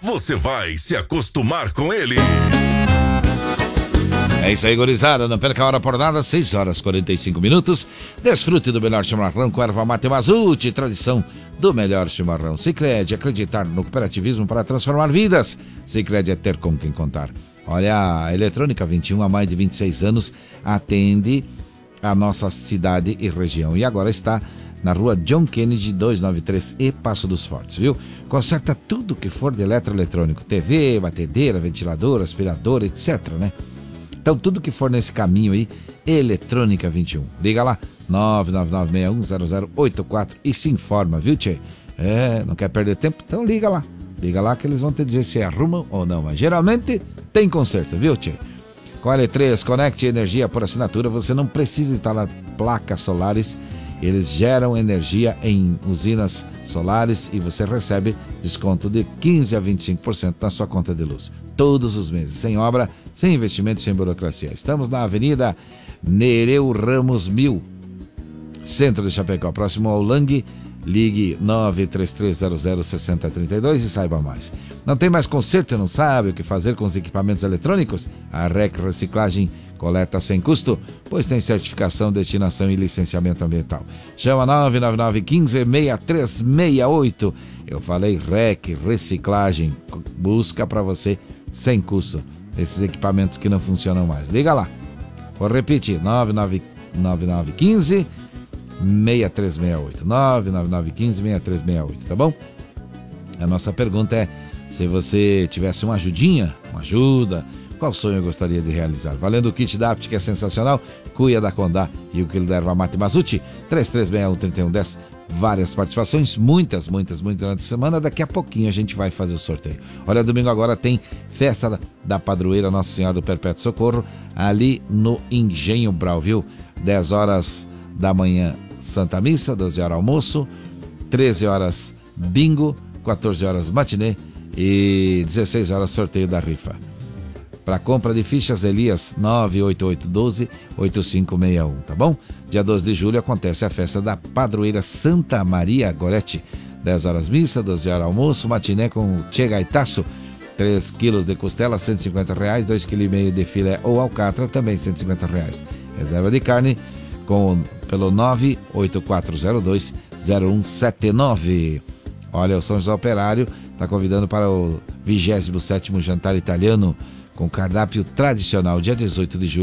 você vai se acostumar com ele. É isso aí, gurizada. Não perca a hora por nada, 6 horas 45 minutos. Desfrute do melhor chimarrão com erva mate Mazute, tradição do melhor chimarrão. Sicredi, acreditar no cooperativismo para transformar vidas. Sicredi é ter com quem contar. Olha, a Eletrônica 21, há mais de 26 anos, atende a nossa cidade e região. E agora está na rua John Kennedy 293 e Passo dos Fortes, viu? Conserta tudo que for de eletroeletrônico. TV, batedeira, ventilador, aspirador, etc, né? Então, tudo que for nesse caminho aí, Eletrônica 21. Liga lá, 999610084 e se informa, viu, tchê? Não quer perder tempo? Então liga lá. Liga lá que eles vão te dizer se arrumam ou não. Mas geralmente tem conserto, viu, tchê? Com a L3 Conecte Energia por assinatura, você não precisa instalar placas solares. Eles geram energia em usinas solares e você recebe desconto de 15% a 25% na sua conta de luz. Todos os meses, sem obra, sem investimento, sem burocracia. Estamos na Avenida Nereu Ramos 1000, centro de Chapecó, próximo ao Lang. Ligue 933006032 e saiba mais. Não tem mais conserto e não sabe o que fazer com os equipamentos eletrônicos? A REC Reciclagem coleta sem custo, pois tem certificação, destinação e licenciamento ambiental. Chama 999156368. Eu falei REC Reciclagem, busca para você sem custo esses equipamentos que não funcionam mais. Liga lá. Vou repetir, 99915 6368, 99915-6368, tá bom? A nossa pergunta é: se você tivesse uma ajuda, qual sonho eu gostaria de realizar? Valendo o kit da Apt, que é sensacional, cuia da Condá e o quilo da erva mate Mazute, 3361-3110, várias participações, muitas durante a semana. Daqui a pouquinho a gente vai fazer o sorteio. Olha, domingo agora tem festa da padroeira Nossa Senhora do Perpétuo Socorro, ali no Engenho Brau, viu? 10 horas da manhã, Santa Missa, 12 horas almoço, 13 horas bingo, 14 horas matinê e 16 horas sorteio da rifa. Para compra de fichas, Elias 98812-8561, tá bom? Dia 12 de julho acontece a festa da padroeira Santa Maria Gorete, 10 horas missa, 12 horas almoço, matiné com Tchê Gaitaço, 3 quilos de costela, R$150, 2,5 kg de filé ou alcatra, também R$150. Reserva de carne pelo 98402-0179. Olha, o São José Operário está convidando para o 27º jantar italiano com cardápio tradicional, dia 18 de julho.